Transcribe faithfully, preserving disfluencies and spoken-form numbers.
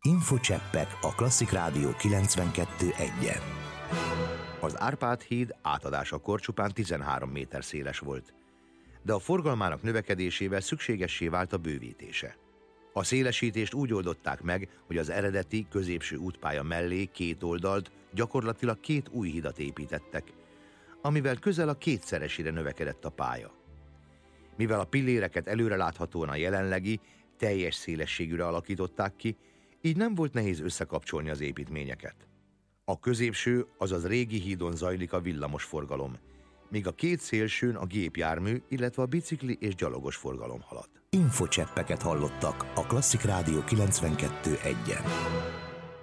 Infocseppek a Klasszik Rádió kilencvenkettő egyen. Az Árpád híd átadásakor csupán tizenhárom méter széles volt, de a forgalmának növekedésével szükségessé vált a bővítése. A szélesítést úgy oldották meg, hogy az eredeti középső útpálya mellé két oldalt gyakorlatilag két új hidat építettek, amivel közel a kétszeresére növekedett a pálya. Mivel a pilléreket előreláthatóan a jelenlegi, teljes szélességűre alakították ki, így nem volt nehéz összekapcsolni az építményeket. A középső, azaz régi hídon zajlik a villamos forgalom, míg a két szélsőn a gépjármű, illetve a bicikli és gyalogos forgalom halad. Infocseppeket hallottak a Klasszik Rádió kilencvenkettő egyen.